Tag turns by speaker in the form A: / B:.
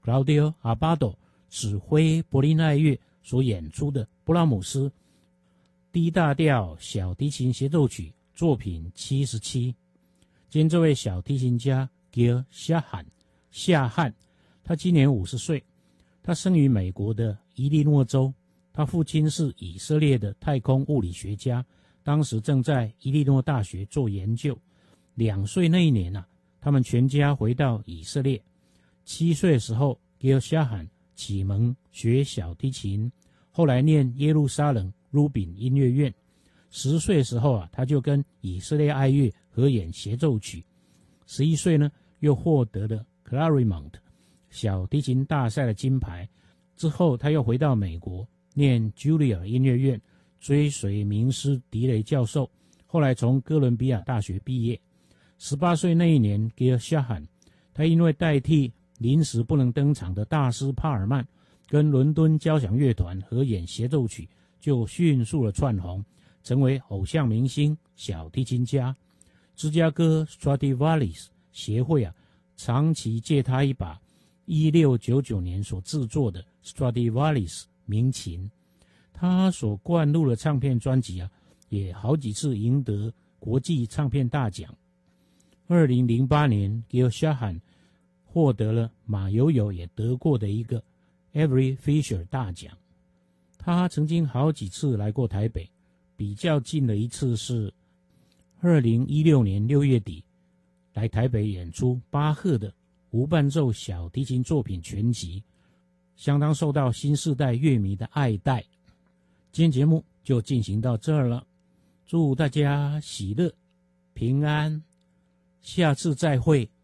A: Claudio Abbado 指挥柏林爱乐所演出的布拉姆斯 D 大调小提琴协奏曲作品77。今天这位小提琴家 Gil Shahan 夏汉，他今年50岁，他生于美国的伊利诺州，他父亲是以色列的太空物理学家，当时正在伊利诺大学做研究。2岁那一年他们全家回到以色列。7岁的时候 Gil Shahan 启蒙学小提琴，后来念耶路撒冷鲁宾音乐院。10岁的时候他就跟以色列爱乐合演协奏曲。11岁呢，又获得了 Clarimont 小提琴大赛的金牌。之后他又回到美国念 Juilliard 音乐院，追随名师迪雷教授，后来从哥伦比亚大学毕业。18岁那一年 Gil Shahan 他因为代替临时不能登场的大师帕尔曼跟伦敦交响乐团合演协奏曲，就迅速的窜红，成为偶像明星小提琴家。芝加哥 Stradivarius 协会长期借他一把1699年所制作的 Stradivarius 名琴。他所灌录的唱片专辑也好几次赢得国际唱片大奖。2008年 Gil Shahan 获得了马友友也得过的一个 Avery Fisher 大奖。他曾经好几次来过台北，比较近的一次是2016年6月底来台北演出巴赫的无伴奏小提琴作品全集，相当受到新世代乐迷的爱戴。今天节目就进行到这儿了，祝大家喜乐平安，下次再会。